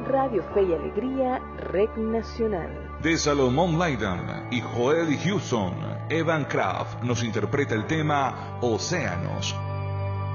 Radio Fe y Alegría, Red Nacional. De Salomón Laidan y Joel Houston, Evan Kraft nos interpreta el tema Océanos.